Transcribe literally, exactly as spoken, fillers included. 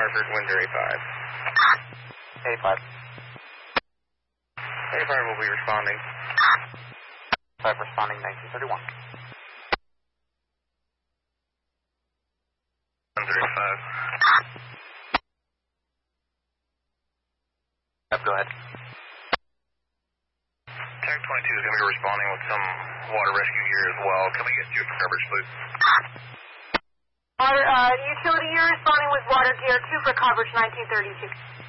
Harvard, Windsor A five. A five. A five will be responding. five responding, nineteen thirty-one. Windsor A five. Go ahead. Tech twenty-two is going to be responding with some water rescue gear as well. Can we get you for coverage, please? Water, uh, utility, you're responding with water gear, two for coverage, nineteen thirty-two.